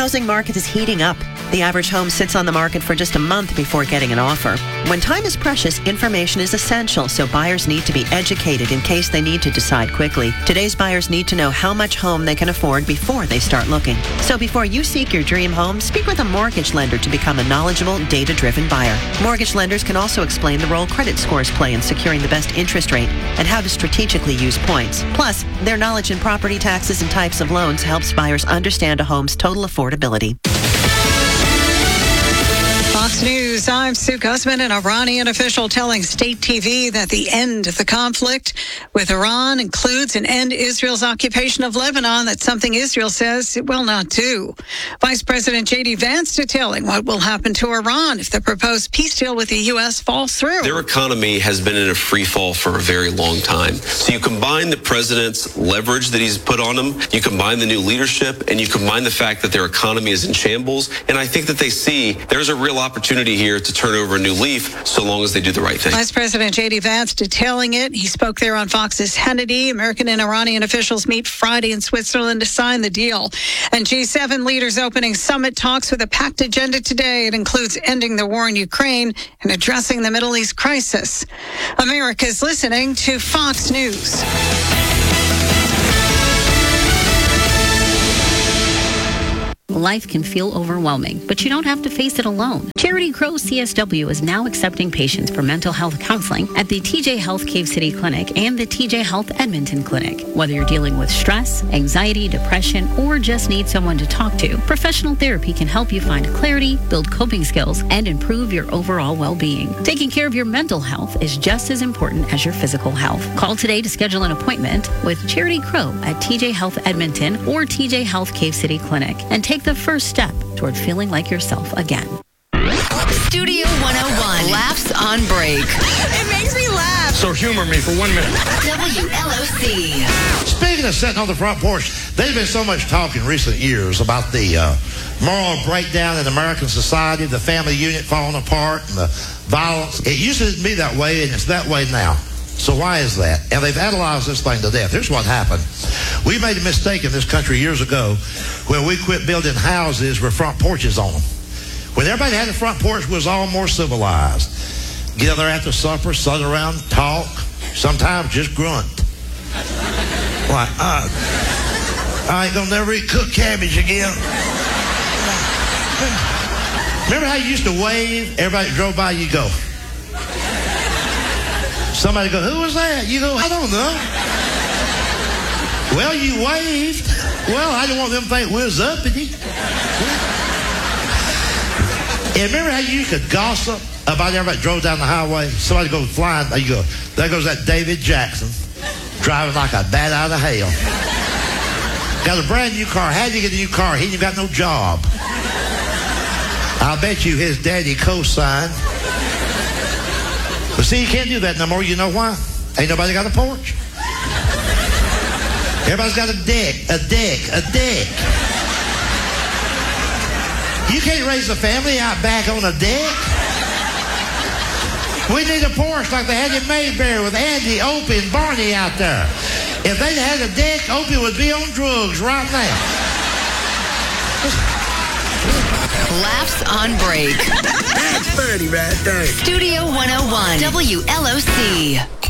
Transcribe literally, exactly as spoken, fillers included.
housing market is heating up. The average home sits on the market for just a month before getting an offer. When time is precious, information is essential, so buyers need to be educated in case they need to decide quickly. Today's buyers need to know how much home they can afford before they start looking. So before you seek your dream home, speak with a mortgage lender to become a knowledgeable, data-driven buyer. Mortgage lenders can also explain the role credit scores play in securing the best interest rate and how to strategically use points. Plus, their knowledge in property taxes and types of loans helps buyers understand a home's total affordability. Fox News, I'm Sue Guzman. An Iranian official telling State T V that the end of the conflict with Iran includes an end Israel's occupation of Lebanon. That's something Israel says it will not do. Vice President J D Vance detailing what will happen to Iran if the proposed peace deal with the U S falls through. Their economy has been in a free fall for a very long time. So you combine the president's leverage that he's put on them, you combine the new leadership, and you combine the fact that their economy is in shambles, and I think that they see there's a real opportunity here to turn over a new leaf so long as they do the right thing. Vice President J D Vance detailing it. He spoke there on Fox's Hannity. American and Iranian officials meet Friday in Switzerland to sign the deal. And G seven leaders opening summit talks with a packed agenda today. It includes ending the war in Ukraine and addressing the Middle East crisis. America's listening to Fox News. Life can feel overwhelming, but you don't have to face it alone. Charity Crow C S W is now accepting patients for mental health counseling at the T J Health Cave City Clinic and the T J Health Edmonton Clinic. Whether you're dealing with stress, anxiety, depression, or just need someone to talk to, professional therapy can help you find clarity, build coping skills, and improve your overall well-being. Taking care of your mental health is just as important as your physical health. Call today to schedule an appointment with Charity Crow at T J Health Edmonton or T J Health Cave City Clinic and take the first step toward feeling like yourself again. Studio one oh one. Laughs on break. It makes me laugh. So humor me for one minute. W L O C. Speaking of sitting on the front porch, there's been so much talk in recent years about the uh, moral breakdown in American society, the family unit falling apart, and the violence. It used to be that way, and it's that way now. So why is that? And they've analyzed this thing to death. Here's what happened. We made a mistake in this country years ago when we quit building houses with front porches on them. When everybody had a front porch, we was all more civilized. Get there after supper, sit around, talk, sometimes just grunt. Like, uh, I ain't gonna never eat cooked cabbage again. Remember how you used to wave? Everybody that drove by, you go. Somebody go, who was that? You go, I don't know. Well, you waved. Well, I didn't want them to think we was uppity. And remember how you could gossip about everybody that drove down the highway? Somebody goes flying, you go, there goes that David Jackson, driving like a bat out of hell. Got a brand new car. How'd you get a new car? He ain't got no job. I bet you his daddy co-signed. But see, you can't do that no more. You know why? Ain't nobody got a porch. Everybody's got a deck, a deck, a deck. You can't raise a family out back on a deck. We need a porch like they had in Mayberry with Andy, Opie, and Barney out there. If they'd had a deck, Opie would be on drugs right now. Laughs on break. That's thirty right there. Studio one oh one. W L O C.